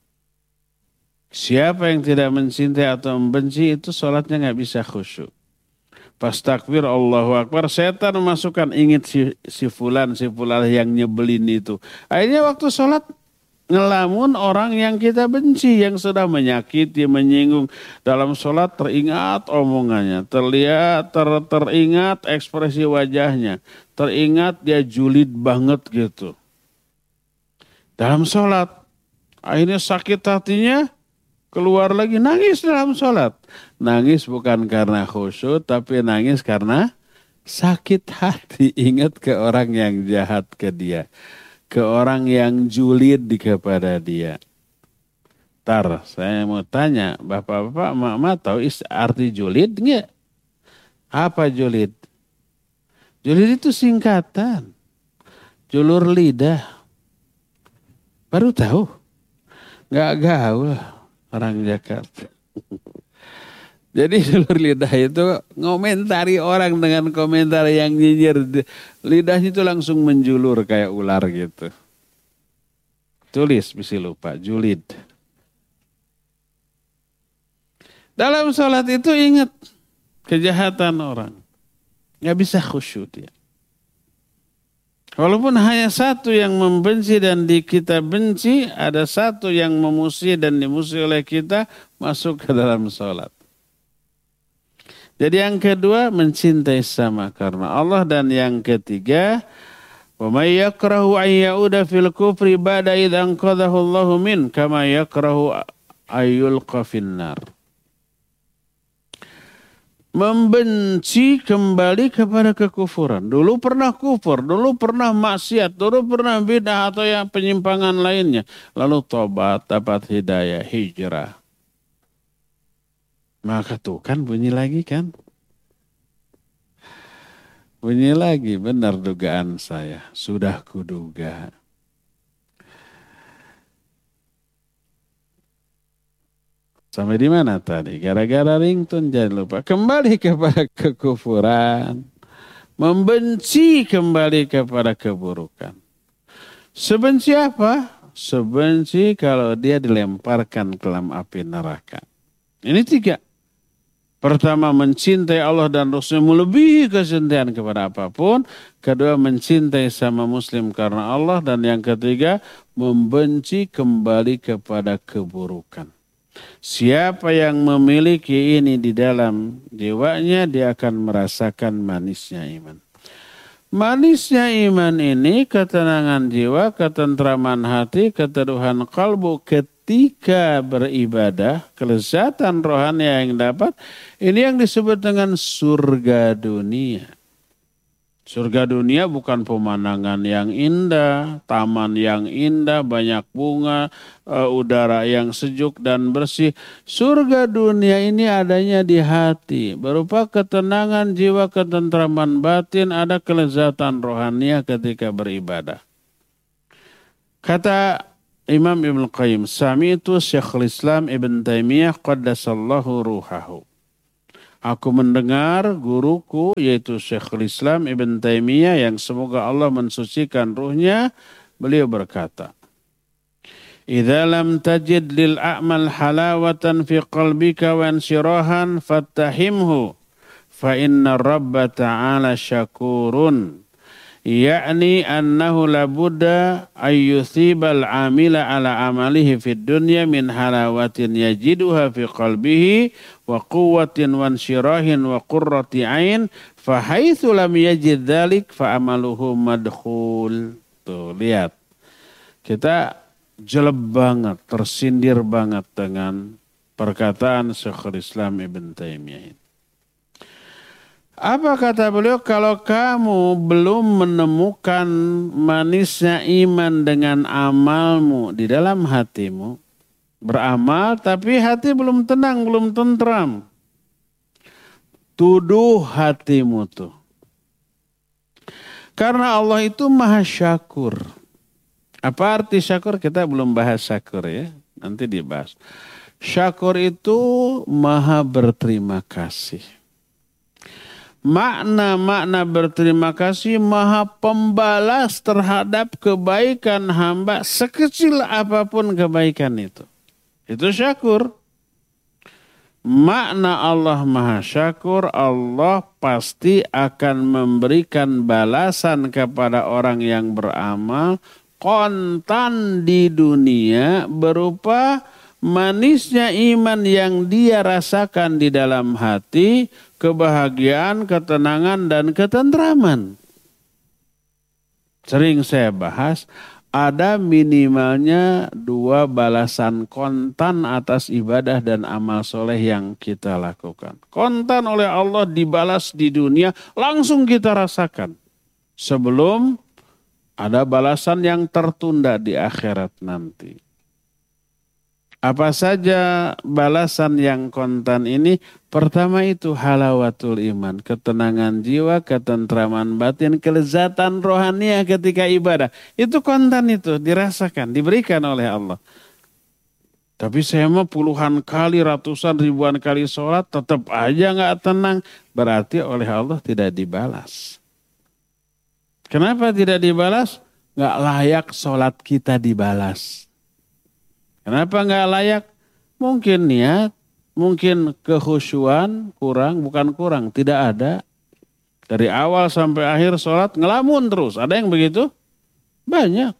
Siapa yang tidak mencintai atau membenci itu sholatnya nggak bisa khusyuk. Pas takbir Allahu Akbar, setan memasukkan ingat si, si fulan, si fulan yang nyebelin itu. Akhirnya waktu sholat ngelamun orang yang kita benci, yang sudah menyakiti, menyinggung. Dalam sholat teringat omongannya, terlihat, ter, teringat ekspresi wajahnya, teringat dia julid banget gitu. Dalam sholat, akhirnya sakit hatinya, keluar lagi nangis dalam sholat. Nangis bukan karena khusyuk, tapi nangis karena sakit hati, ingat ke orang yang jahat ke dia. Ke orang yang julid kepada dia. Tar, saya mau tanya, bapak-bapak, emak-emak tahu arti julid enggak? Apa julid? Julid itu singkatan. Julur lidah. Baru tahu? Enggak gaul orang Jakarta. Jadi julur lidah itu ngomentari orang dengan komentar yang nyinyir. Lidahnya itu langsung menjulur kayak ular gitu. Tulis, bisa lupa, julid. Dalam sholat itu ingat kejahatan orang. Nggak bisa khusyuk dia. Walaupun hanya satu yang membenci dan di kita benci, ada satu yang memusuhi dan dimusuhi oleh kita masuk ke dalam sholat. Jadi yang kedua mencintai sama karena Allah, dan yang ketiga wa may yakrahu an ya'uda fil kufri ba'da idh anqadhahu Allahu min kama yakrahu ayyulqa finnar. Membenci kembali kepada kekufuran. Dulu pernah kufur, dulu pernah maksiat, dulu pernah bid'ah atau yang penyimpangan lainnya. Lalu tobat, dapat hidayah, hijrah. Maka tuh kan bunyi lagi kan. Bunyi lagi, benar dugaan saya. Sudah kuduga. Sampai di mana tadi? Gara-gara ringtone jangan lupa. Kembali kepada kekufuran. Membenci kembali kepada keburukan. Sebenci apa? Sebenci kalau dia dilemparkan ke dalam api neraka. Ini tiga. Pertama, mencintai Allah dan Rasulnya melebihi kecintaan kepada apapun. Kedua, mencintai sama muslim karena Allah. Dan yang ketiga, membenci kembali kepada keburukan. Siapa yang memiliki ini di dalam jiwanya, dia akan merasakan manisnya iman. Manisnya iman ini ketenangan jiwa, ketentraman hati, keteduhan kalbu ketika beribadah, kelezatan rohani yang dapat. Ini yang disebut dengan surga dunia. Surga dunia bukan pemandangan yang indah, taman yang indah, banyak bunga, uh, udara yang sejuk dan bersih. Surga dunia ini adanya di hati, berupa ketenangan jiwa, ketentraman batin, ada kelezatan rohania ketika beribadah. Kata Imam Ibn Qayyim, Sami'tu Syekhul Islam Ibn Taimiyah qaddasallahu ruhahu. Aku mendengar guruku yaitu Syekhul Islam Ibn Taimiyah yang semoga Allah mensucikan ruhnya, beliau berkata, "Idza lam tajid lil a'mal halawatan fi qalbika wa insyirahan fattahimhu fa inna Rabba ta'ala syakurun." Ya'ni annahu labudda ayyuthibal amila ala amalihi fid dunya min halawatin yajiduha fi qalbihi wa quwwatin wa insyirahin wa qurrati ain fa haitsu lam yajid dzalik fa amaluhu madkhul. Tuh lihat. Kita jelek banget, tersindir banget dengan perkataan Syekhul Islam Ibn Taimiyah. Apa kata beliau? Kalau kamu belum menemukan manisnya iman dengan amalmu di dalam hatimu, beramal tapi hati belum tenang, belum tentram, tuduh hatimu tuh. Karena Allah itu maha syakur. Apa arti syakur? Kita belum bahas syakur ya, nanti dibahas. Syakur itu maha berterima kasih. Makna-makna berterima kasih, maha pembalas terhadap kebaikan hamba sekecil apapun kebaikan itu. Itu syakur. Makna Allah maha syakur, Allah pasti akan memberikan balasan kepada orang yang beramal kontan di dunia berupa manisnya iman yang dia rasakan di dalam hati, kebahagiaan, ketenangan, dan ketentraman. Sering saya bahas, ada minimalnya dua balasan kontan atas ibadah dan amal soleh yang kita lakukan. Kontan oleh Allah dibalas di dunia, langsung kita rasakan. Sebelum ada balasan yang tertunda di akhirat nanti. Apa saja balasan yang kontan ini? Pertama itu halawatul iman, ketenangan jiwa, ketentraman batin, kelezatan rohania ketika ibadah. Itu kontan itu, dirasakan, diberikan oleh Allah. Tapi saya mah puluhan kali, ratusan, ribuan kali sholat, tetap aja gak tenang. Berarti oleh Allah tidak dibalas. Kenapa tidak dibalas? Gak layak sholat kita dibalas. Kenapa nggak layak? Mungkin niat, mungkin kekhusyuan kurang, bukan kurang, tidak ada. Dari awal sampai akhir sholat ngelamun terus. Ada yang begitu? Banyak.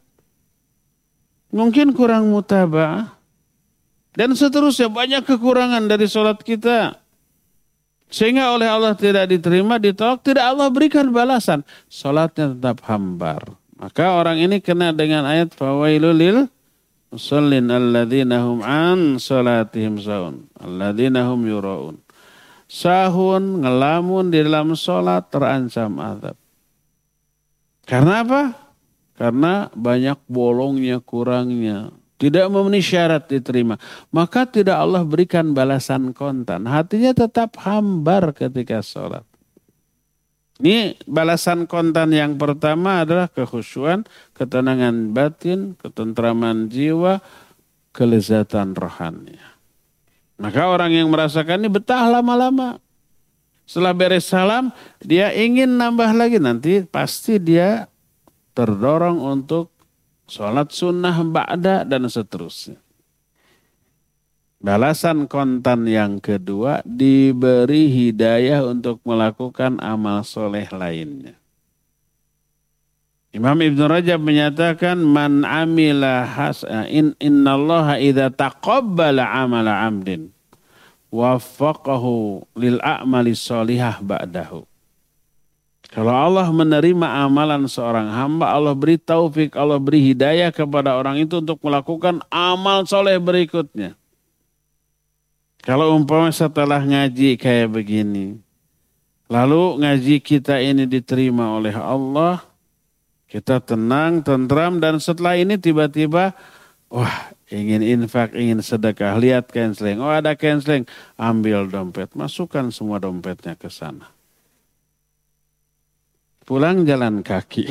Mungkin kurang mutaba'ah. Dan seterusnya banyak kekurangan dari sholat kita. Sehingga oleh Allah tidak diterima, ditolak, tidak Allah berikan balasan. Sholatnya tetap hambar. Maka orang ini kena dengan ayat fawailul lil musallin alladzina hum an salatihim sahun alladzina hum yuraun. Sahun, ngelamun di dalam salat terancam azab. Karena apa? Karena banyak bolongnya, kurangnya, tidak memenuhi syarat diterima. Maka tidak Allah berikan balasan kontan. Hatinya tetap hambar ketika salat. Ini balasan kontan yang pertama adalah kekhusyuan, ketenangan batin, ketentraman jiwa, kelezatan rohani. Maka orang yang merasakan ini betah lama-lama. Setelah beres salam, dia ingin nambah lagi. Nanti pasti dia terdorong untuk sholat sunnah ba'da dan seterusnya. Balasan kontan yang kedua, diberi hidayah untuk melakukan amal soleh lainnya. Imam Ibn Rajab menyatakan, man amila hasana in innallaha idza taqabbala amala amdin waffaqahu lil a'mali sholihah ba'dahu. Kalau Allah menerima amalan seorang hamba, Allah beri taufik, Allah beri hidayah kepada orang itu untuk melakukan amal soleh berikutnya. Kalau umpama setelah ngaji kayak begini, Lalu ngaji kita ini diterima oleh Allah. Kita tenang, tentram, dan setelah ini tiba-tiba, wah ingin infak, ingin sedekah, lihat canceling. Oh ada canceling, ambil dompet, masukkan semua dompetnya ke sana. Pulang jalan kaki.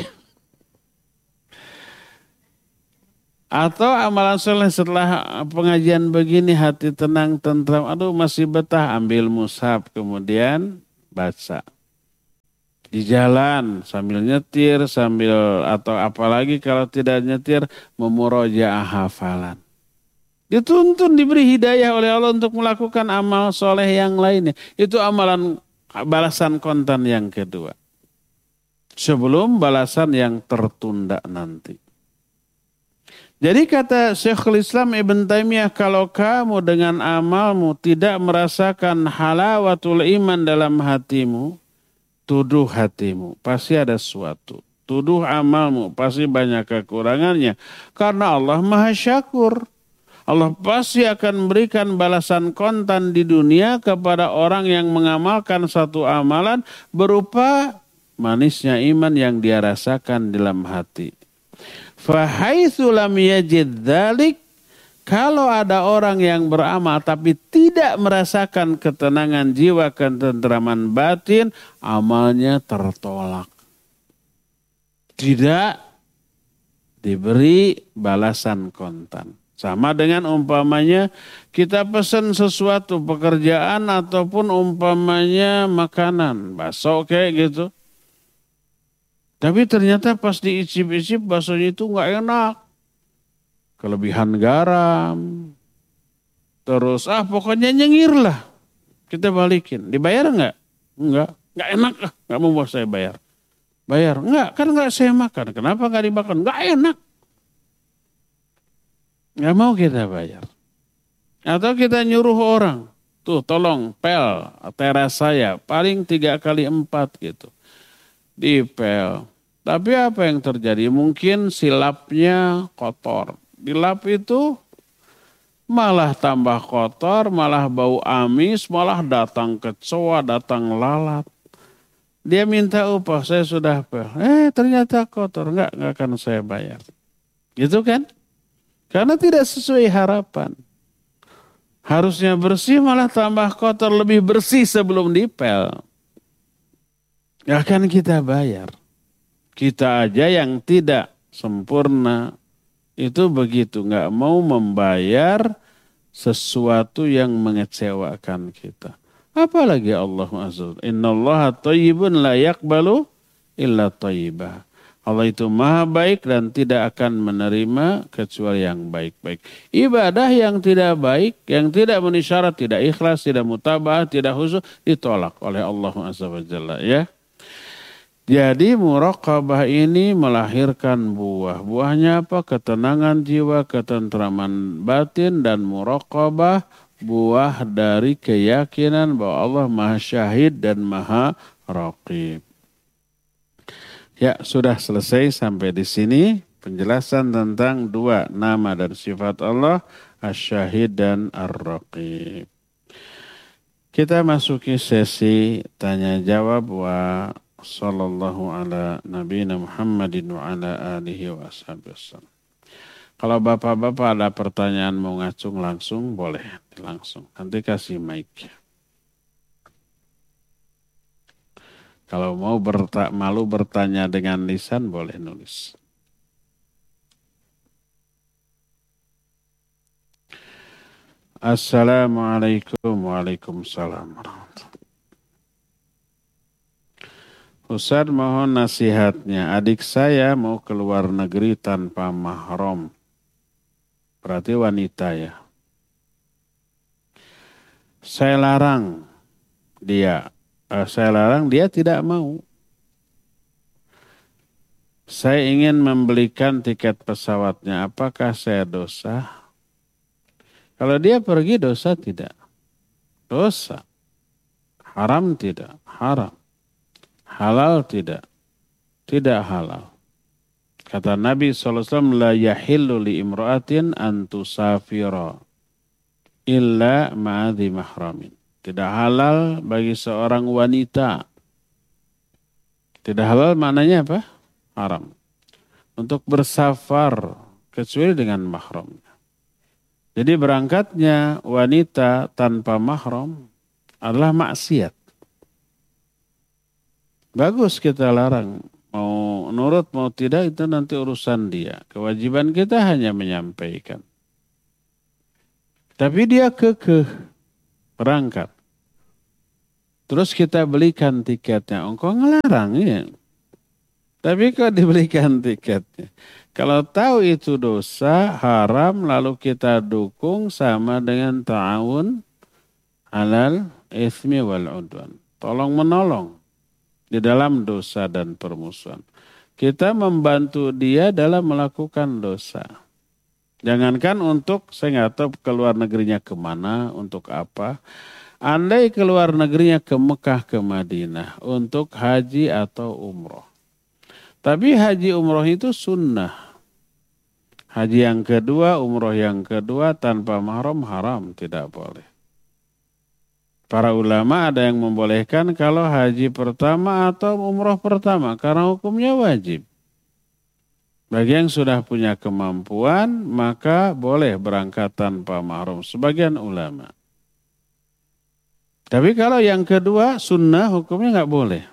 Atau amalan soleh setelah pengajian begini hati tenang, tentram, aduh masih betah, ambil mushaf kemudian baca. Di jalan sambil nyetir, sambil atau apalagi kalau tidak nyetir memurojaah hafalan. Dituntun diberi hidayah oleh Allah untuk melakukan amal soleh yang lainnya. Itu amalan balasan kontan yang kedua. Sebelum balasan yang tertunda nanti. Jadi kata Syekhul Islam Ibn Taimiyah, kalau kamu dengan amalmu tidak merasakan halawatul iman dalam hatimu, tuduh hatimu, pasti ada sesuatu. Tuduh amalmu, pasti banyak kekurangannya. Karena Allah Maha Syakur. Allah pasti akan memberikan balasan kontan di dunia kepada orang yang mengamalkan satu amalan berupa manisnya iman yang dia rasakan dalam hati. Fahaitsu lam yajid dzalik, kalau ada orang yang beramal tapi tidak merasakan ketenangan jiwa, ketentraman batin, amalnya tertolak. Tidak diberi balasan kontan. Sama dengan umpamanya kita pesan sesuatu pekerjaan ataupun umpamanya makanan, bakso kayak gitu. Tapi ternyata pas diicip-icip baksonya itu nggak enak. Kelebihan garam. Terus ah pokoknya nyengir lah. Kita balikin. Dibayar nggak? Enggak. Nggak enak lah. Nggak mau saya bayar. Bayar. Enggak. Kan nggak saya makan. Kenapa nggak dimakan? Nggak enak. Nggak mau kita bayar. Atau kita nyuruh orang. Tuh tolong pel teras saya. Paling tiga kali empat gitu. Dipel. Tapi apa yang terjadi? Mungkin silapnya kotor. Dilap itu malah tambah kotor, malah bau amis, malah datang kecoa, datang lalat. Dia minta upah, saya sudah pel. Eh ternyata kotor, enggak, enggak akan saya bayar. Gitu kan? Karena tidak sesuai harapan. Harusnya bersih malah tambah kotor, lebih bersih sebelum dipel. Enggak akan kita bayar. Kita aja yang tidak sempurna itu begitu, nggak mau membayar sesuatu yang mengecewakan kita. Apalagi Allah Azza. Innallaha thayyibun la yaqbalu illa thayyibah. Allah itu maha baik dan tidak akan menerima kecuali yang baik-baik. Ibadah yang tidak baik, yang tidak memenuhi syarat, tidak ikhlas, tidak mutabah, tidak khusyuk, ditolak oleh Allah Azza wa Jalla, ya. Jadi muraqabah ini melahirkan buah. Buahnya apa? Ketenangan jiwa, ketentraman batin, dan muraqabah buah dari keyakinan bahwa Allah Maha Syahid dan Maha Raqib. Ya, sudah selesai sampai di sini penjelasan tentang dua nama dan sifat Allah, Asy-Syahid dan Ar-Raqib. Kita masuki sesi tanya jawab. Wa sallallahu ala nabiyina Muhammadin wa ala alihi wa ashabihi. Kalau bapak-bapak ada pertanyaan mau ngacung langsung, boleh langsung. Nanti kasih mic. Kalau mau berta- malu bertanya dengan lisan, boleh nulis. Assalamualaikum waalaikumsalam warahmatullahi. Ustaz, mohon nasihatnya. Adik saya mau keluar negeri tanpa mahram. Berarti wanita ya. Saya larang dia. Eh, saya larang dia tidak mau. Saya ingin membelikan tiket pesawatnya. Apakah saya dosa? Kalau dia pergi dosa tidak? Dosa. Haram tidak? Haram. Halal tidak? Tidak halal. Kata Nabi shallallahu alaihi wasallam, la yahillu li imra'atin an tusafira illa ma'adhi mahramin. Tidak halal bagi seorang wanita Tidak halal maknanya apa? Haram. Untuk bersafar kecuali dengan mahram. Jadi berangkatnya wanita tanpa mahram adalah maksiat. Bagus kita larang. Mau nurut mau tidak itu nanti urusan dia. Kewajiban kita hanya menyampaikan. Tapi dia kekeh berangkat. Terus kita belikan tiketnya. Engkau ngelarang ya. Tapi kok dibelikan tiketnya. Kalau tahu itu dosa, haram, lalu kita dukung sama dengan ta'awun alal itsmi wal udwan. Tolong menolong di dalam dosa dan permusuhan. Kita membantu dia dalam melakukan dosa. Jangankan untuk, saya nggak tahu keluar negerinya kemana, untuk apa. Andai keluar negerinya ke Mekah, ke Madinah, untuk haji atau umroh. Tapi haji umroh itu sunnah. Haji yang kedua, umroh yang kedua tanpa mahram haram, tidak boleh. Para ulama ada yang membolehkan kalau haji pertama atau umroh pertama karena hukumnya wajib. Bagi yang sudah punya kemampuan maka boleh berangkat tanpa mahram, sebagian ulama. Tapi kalau yang kedua sunnah hukumnya nggak boleh.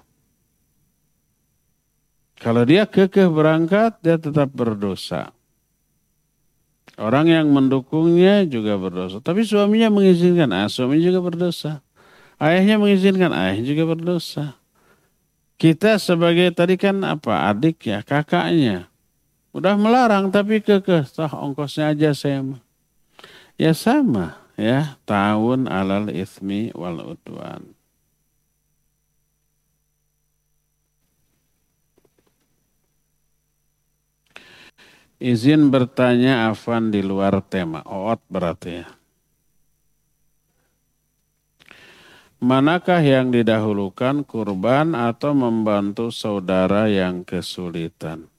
Kalau dia kekeh berangkat dia tetap berdosa. Orang yang mendukungnya juga berdosa. Tapi suaminya mengizinkan, ah, suami juga berdosa. Ayahnya mengizinkan, ayah juga berdosa. Kita sebagai tadi kan apa, adik ya, kakaknya. Udah melarang tapi kekeh, toh ongkosnya aja saya mah. Ya sama ya, ta'awun alal itsmi wal udwan. Izin bertanya Afwan di luar tema. Oot berarti ya. Manakah yang didahulukan, kurban atau membantu saudara yang kesulitan?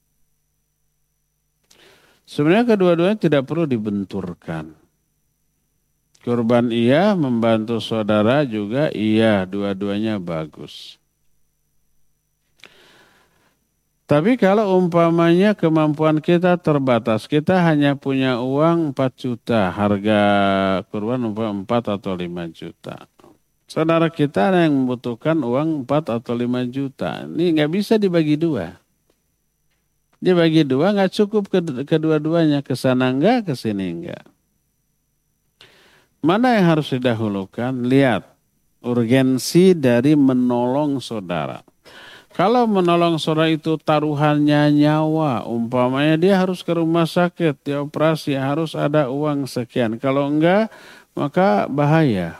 Sebenarnya kedua-duanya tidak perlu dibenturkan. Kurban iya, membantu saudara juga iya, dua-duanya bagus. Tapi kalau umpamanya kemampuan kita terbatas, kita hanya punya uang empat juta, harga kurban umpamanya empat atau lima juta. Saudara kita ada yang membutuhkan uang empat atau lima juta. Ini nggak bisa dibagi dua. Dibagi dua nggak cukup kedua-duanya. Kesana enggak, kesini enggak. Mana yang harus didahulukan? Lihat urgensi dari menolong saudara. Kalau menolong saudara itu taruhannya nyawa, umpamanya dia harus ke rumah sakit, dioperasi, harus ada uang sekian. Kalau enggak, maka bahaya.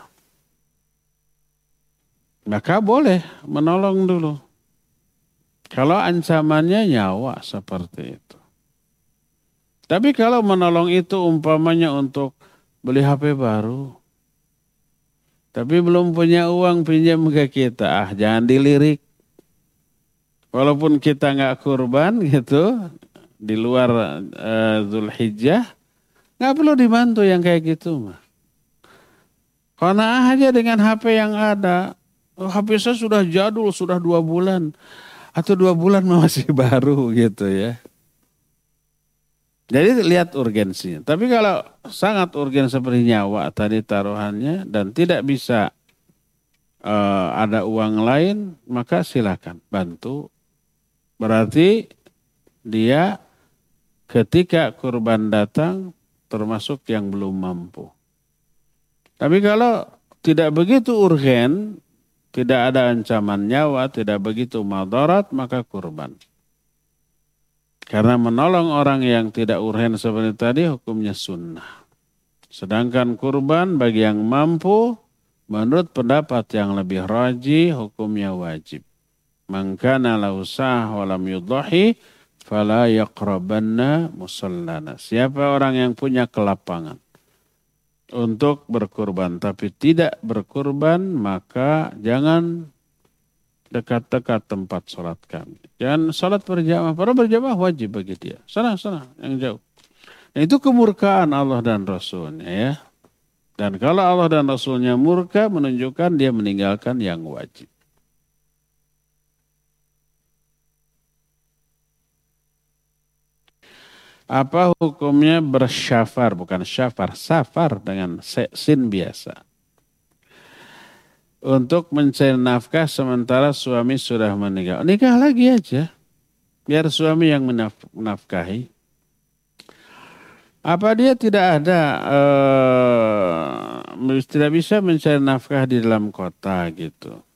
Maka boleh menolong dulu. Kalau ancamannya nyawa seperti itu. Tapi kalau menolong itu umpamanya untuk beli H P baru. Tapi belum punya uang pinjam ke kita. Ah, jangan dilirik. Walaupun kita nggak kurban gitu, di luar uh, Zulhijjah, nggak perlu dibantu yang kayak gitu mah. Qanaah aja dengan H P yang ada. Oh, H P saya sudah jadul, sudah dua bulan. Atau dua bulan masih baru gitu ya. Jadi lihat urgensinya. Tapi kalau sangat urgen seperti nyawa tadi taruhannya dan tidak bisa uh, ada uang lain, maka silakan bantu. Berarti dia ketika kurban datang termasuk yang belum mampu. Tapi kalau tidak begitu urgen, tidak ada ancaman nyawa, tidak begitu madarat, maka kurban. Karena menolong orang yang tidak urgen seperti tadi hukumnya sunnah. Sedangkan kurban bagi yang mampu, menurut pendapat yang lebih rajih hukumnya wajib. Man kana lahu sa'ah wa lam yudhahi fala yaqrabanna musallana. Siapa orang yang punya kelapangan untuk berkurban tapi tidak berkurban, maka jangan dekat-dekat tempat sholat kami. Jangan sholat berjamaah. Padahal berjamaah wajib bagi dia. Sana, sana yang jauh. Nah, itu kemurkaan Allah dan Rasulnya ya. Dan kalau Allah dan Rasulnya murka menunjukkan dia meninggalkan yang wajib. Apa hukumnya bersyafar, bukan syafar, safar dengan sin biasa. Untuk mencari nafkah sementara suami sudah meninggal. Nikah lagi aja, biar suami yang menaf- menafkahi. Apa dia tidak ada, eh, tidak bisa mencari nafkah di dalam kota gitu.